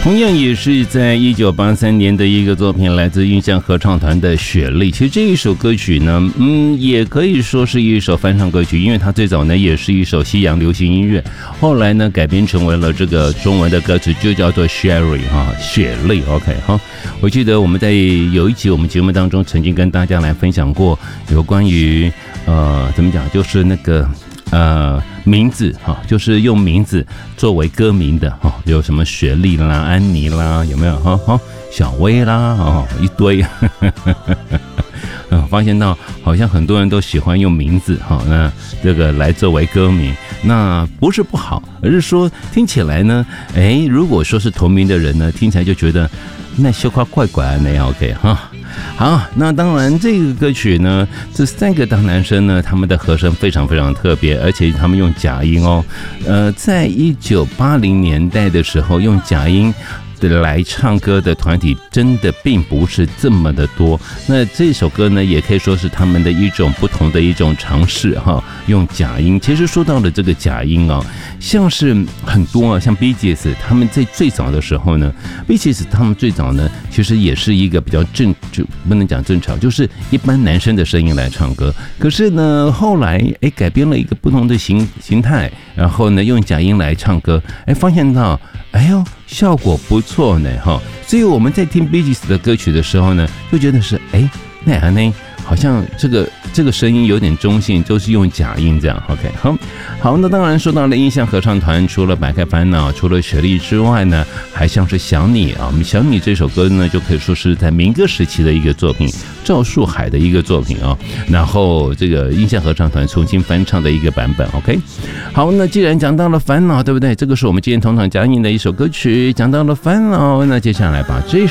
同样也是在1983年的一个作品，来自印象合唱团的《雪莉》。其实这一首歌曲呢，也可以说是一首翻唱歌曲，因为它最早呢也是一首西洋流行音乐，后来呢改编成为了这个中文的歌词，就叫做 Sherry 雪莉。OK 哈，我记得我们在有一集我们节目当中曾经跟大家来分享过有关于怎么讲，就是那个名字就是用名字作为歌名的有什么雪莉啦、安妮啦，有没有小薇啦一堆发现到好像很多人都喜欢用名字那这个来作为歌名，那不是不好，而是说听起来呢，如果说是同名的人呢，听起来就觉得那羞夸怪怪那样 OK 哈。好，那当然这个歌曲呢，这3个大男生呢，他们的和声非常非常特别，而且他们用假音在1980年代的时候用假音来唱歌的团体真的并不是这么的多，那这首歌呢也可以说是他们的一种不同的一种尝试用假音。其实说到了这个假音像是很多像 Bee Gees 他们在最早的时候呢， Bee Gees 他们最早呢其实也是一个比较就不能讲正常，就是一般男生的声音来唱歌，可是呢后来改编了一个不同的形态，然后呢用假音来唱歌，发现到效果不错呢所以我们在听 Bee Gees 的歌曲的时候呢，就觉得是那样呢好像这个声音有点中性，都是用假音这样 OK 好，那当然说到了印象合唱团，除了摆开烦恼，除了雪莉之外呢，还像是想你我们想你这首歌呢就可以说是在民歌时期的一个作品，赵树海的一个作品然后这个印象合唱团重新翻唱的一个版本 OK 好，那既然讲到了烦恼对不对，这个是我们今天同场加映的一首歌曲，讲到了烦恼，那接下来把这首